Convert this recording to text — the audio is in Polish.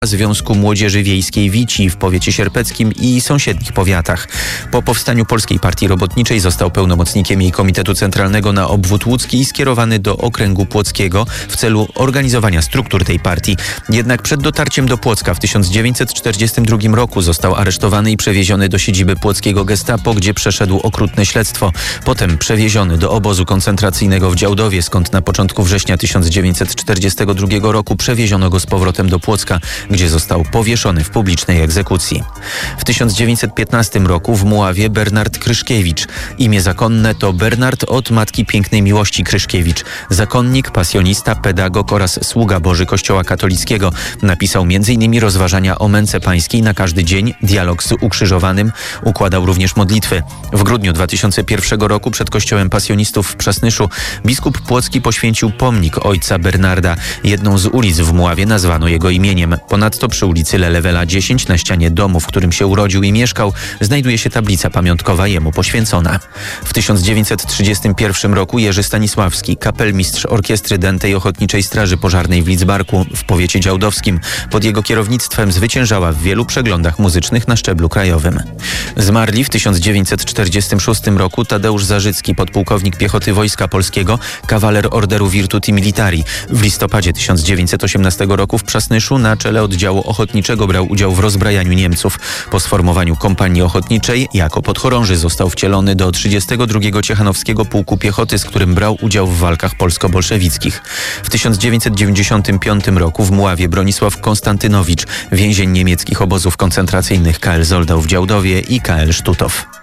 Związku Młodzieży Wiejskiej Wici w powiecie sierpeckim i sąsiednich powiatach. Po powstaniu Polskiej Partii Robotniczej został pełnomocnikiem jej Komitetu Centralnego na obwód łódzki i skierowany do okręgu płockiego w celu organizowania struktur tej partii. Jednak przed dotarciem do Płocka w 1942 roku został aresztowany i przewieziony do siedziby płockiego Gestapo, gdzie przeszedł okrutne śledztwo. Potem przewieziony do obozu koncentracyjnego w Działdowie, skąd na początku września 1942 roku przewieziono go z powrotem do Płocka, gdzie został powieszony w publicznej egzekucji. W 1915 roku w Muławie Bernard Kryszkiewicz. Imię zakonne to Bernard od matki pięknej Miłości Kryszkiewicz. Zakonnik, pasjonista, pedagog oraz sługa Boży Kościoła katolickiego. Napisał m.in. rozważania o męce pańskiej na każdy dzień, dialog z ukrzyżowanym, układał również modlitwy. W grudniu 2001 roku przed kościołem pasjonistów w Przasnyszu biskup płocki poświęcił pomnik ojca Bernarda. Jedną z ulic w Muławie nazwano jego imieniem. Ponadto przy ulicy Lelewela 10 na ścianie domu, w którym się urodził i mieszkał, znajduje się tablica pamiątkowa jemu poświęcona. W 1931 roku Jerzy Stanisławski, kapelmistrz orkiestry Dętej Ochotniczej Straży Pożarnej w Lidzbarku w powiecie działdowskim. Pod jego kierownictwem zwyciężała w wielu przeglądach muzycznych na szczeblu krajowym. Zmarli w 1946 roku Tadeusz Zarzycki, podpułkownik piechoty Wojska Polskiego, kawaler Orderu Virtuti Militari. W listopadzie 1918 roku w Przasnyszu na czele oddziału ochotniczego brał udział w rozbrajaniu Niemców. Po sformowaniu kompanii ochotniczej jako podchorąży został wcielony do 32. Ciechanowskiego Pułku Piechoty, z którym brał udział w walkach polsko-bolszewickich. W 1995 roku w Muławie Bronisław Konstantynowicz, więzień niemieckich obozów koncentracyjnych KL Zoldau w Działdowie i KL Sztutow.